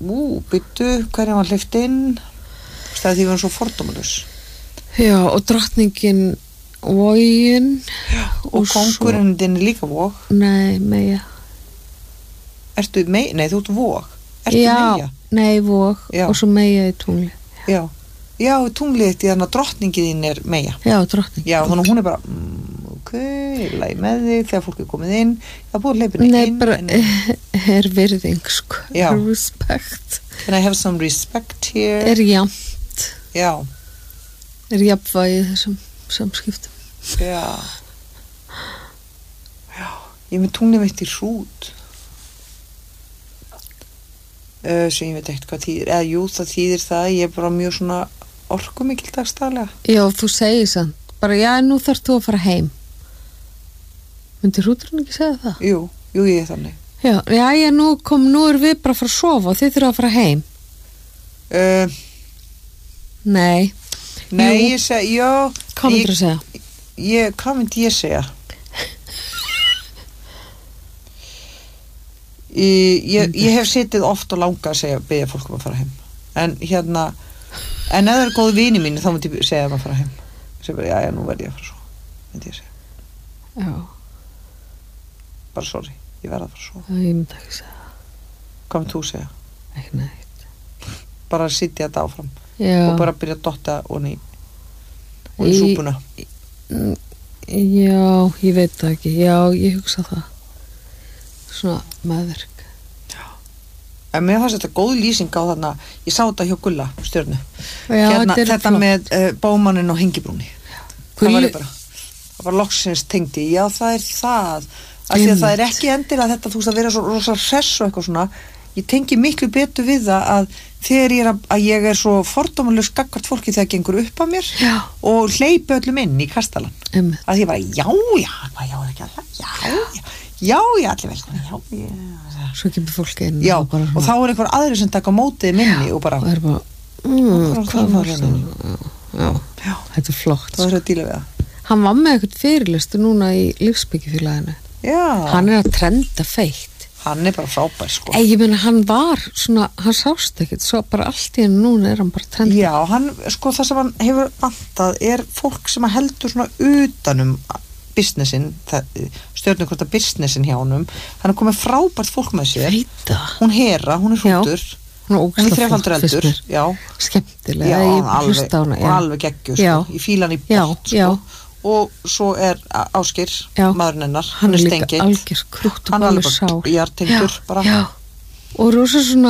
byttu, hverjum var hleypt inn? Það því var svo fordómalaus. Já, og drottningin Vogin. Já, og kóngurinn þinn líka Vog. Nei, Meja. Ertu Meja? Nei, þú ert Vog. Ertu Meja? Nei, Vog. Já. Og svo Meja í tungli. Já, tunglið því þannig að drottningin þín er Meja. Já, drottning. Já, þannig að hún er bara, læg með þig þegar fólk er komið inn. Það búið hleypinni inn. Nei, bara er virðing, sko. Já. Respect. Can I have some respect here? Er jafnt. Já. Er jafnvægi í þessum samskiptum. Já, ég með tunglið mitt í hrút sem ég veit ekkert hvað þýðir það þýðir það, ég er bara mjög svona orkumikil dagstaglega. Já, þú segir samt bara, nú þarft þú að fara heim. Myndi hrúturinn ekki segja það? Jú, ég er þannig. Já, nú er við bara að fara að sofa og þið þurfa að fara heim. Nei, ég segi, já. Hvað myndir að segja? Hvað myndi ég segja? Ég hef setið oft og langa að biðja fólk að fara heim. En ef það er góð vini mínu þá myndi ég segja að fara heim. Segja bara, nú verð ég að fara svo. Myndi ég segja. Já. Bara sorry, ég verð að fara svo. Ég myndi ekki segja. Hvað myndi þú segja? Ekki neitt. Bara að sitja þetta áfram. Já. Og bara byrja að dotta og í súpuna. Já, ég veit það ekki. Já, ég hugsa það. Svona meðverk. Já. En mér fannst þetta góð lýsing á þarna, ég sá þetta hjá Gulla Stjörnu. Já, þetta með bómaninn og hengibrúni. Það var loksins tengdi. Já, það er það. Af því að það er ekki endilega þetta, þú veist, að vera svo rosa hress og eitthvað svona. Ég tengi miklu betur við það að þegar ég er svo fordómalaus gagnvart fólki þegar gengur upp að mér og hleypi öllum inn í kastalann. Að ég bara, allir velkomin, Svo kemur fólki inn. Já, og þá er einhver aðri sem taka mótið minni og bara. Og er bara, hvað var það? Já, þetta er flott. Það er að díla við það. Hann var með eitthvað fyrirlistu núna í lífsbyggifélaginu. Já. Hann er að trenda feitt. Hann er bara frábær, sko. Ég meina, hann var svona, hann sást ekkert, svo bara allt í henni núna er hann bara trendið. Já, það sem hann hefur vantað er fólk sem heldur svona utanum businessin, stjörnukorta businessin hjá honum. Hann er komið frábært fólk með sér. Veita. Hún Hera, hún er hrútur. Hún er 3-faldur eldur. Já. Skemmtilega. Já, alveg geggjur, sko. Í fílan í bort, sko. Og svo er Ásgeir, maðurinn hennar, hann er stengið. Hann er líka algjör krútt og hann alveg sár. Hann er alveg jartengur bara. Já, og rosa svona,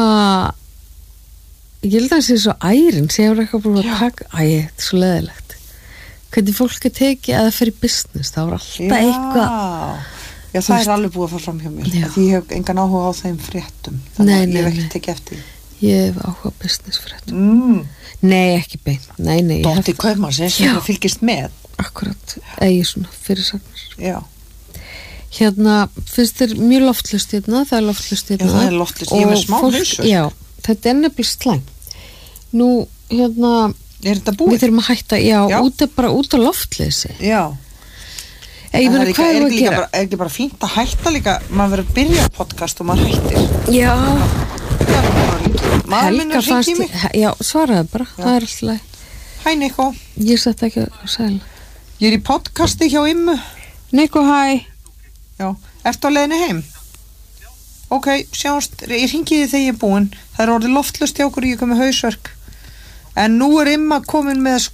ég held að það sé svo ærin, sem ég var eitthvað búin að taka, þetta er svo leðilegt. Hvernig fólk er tekið að það fyrir business, það var alltaf eitthvað. Já, það er alveg búið að fara fram hjá mér. Því ég hef engan áhuga á þeim fréttum. Þannig að ég hef ekki tekið eftir. Ég hef áhuga á business fréttum. Nei, ekki beint. Nei. Dóttir Kaupmannsins sem fylgist með. Akkurat, eigi svona fyrirsagnir. Já. Finnst þér mjög loftlust hérna, það er loftlust hérna. Já, það er loftlust, ég er með smá hausverk. Já, þetta er nefnilega slæmt. Nú, er þetta búið? Við þurfum að hætta, bara út á loftleysi. Já. Ég meina, hvað erum við að gera? Er ekki bara fínt að hætta líka, maður verður að byrja podcast og maður hættir. Já. Maður minn er hringt í mig. Já, svaraði bara, það er alltaf leið. Hæ, Nico. Ég sett ekki að sæla. Ég er í podcasti hjá Immu. Nico, hæ. Já, ertu á leiðinni heim? Já. Ok, sjáumst, ég hringi þig þegar ég er búin. Það er orðið loftlust hjá okkur, ég kom með hausverk. En nú er Imma komin með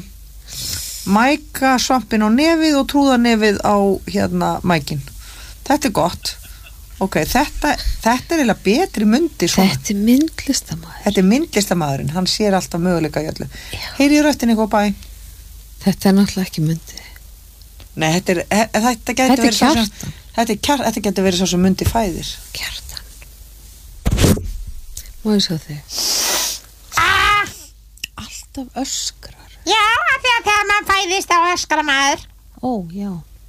mæka svampin á nefið og trúðanefið á mækin. Þetta er gott. Ok, þetta er eiginlega betri mundi svona. Þetta er myndlistamaður. Þetta er myndlistamaðurinn, hann sér alltaf möguleika í öllu. Heyri ég röttin eitthvað bæ? Þetta er náttúrulega ekki myndi. Nei, þetta getur verið kjartan. Þetta getur verið svo sem myndi fæðir. Kjartan. Má ég sjá þig? Alltaf öskrar. Já, þegar maður fæðist á öskra maður. Ó, já.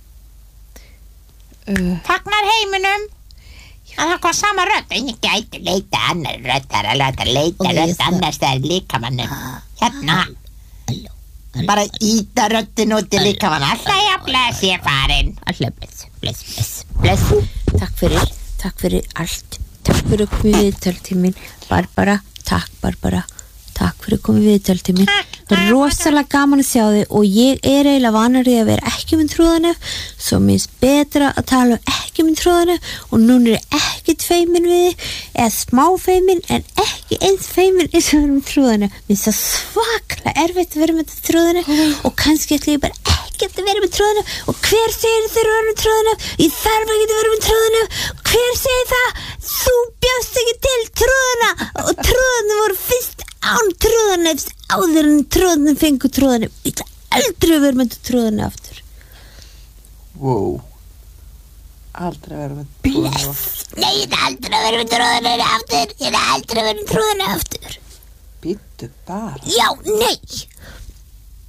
Fagnar heiminum. Að það kom sama rödd. En ég gæti leita annar rödd. Það er að leita rödd annars það er líkamannum. Hérna. Bara íta röddin út í líkamann. Alltaf ég bless ég farin. Alltaf bless. Takk fyrir allt. Takk. fyrir að koma í viðtal til mín. Barbara, takk Barbara. Takk fyrir að koma í viðtal til mín. Það er rosalega gaman að sjá þig og ég er eiginlega vanar í að vera ekki með trúðanef, svo minnst betra að tala ekki með trúðanef og núna er ég ekkert feimin við þig, eða smá feimin en ekki eins feimin eins og vera með trúðanef. Mér finnst það svaklega erfitt að vera með trúðanef og kannski ætla ég bara ekki að vera með trúðanef og hver segir þeir eru með trúðanef? Ég þarf ekki að vera með trúðanef. Hver segir það? Þú bjóst ekki til trúðana og trúðana voru fyrst án trúðanefs áður en trúðanef fengu trúðanef. Ég ætla aldrei að vera með trúðanef aftur. Wow. Aldrei vera með trúðanef aftur. Nei, ég ætla aldrei að vera með trúðanef aftur. Ég ætla aldrei að vera með trúðanef aftur. Bíddu bara. Já, nei.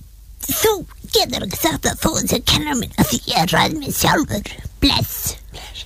Þú getur ekki sagt að þú sé kennar minn að því ég ræð mig sjálfur. Bless.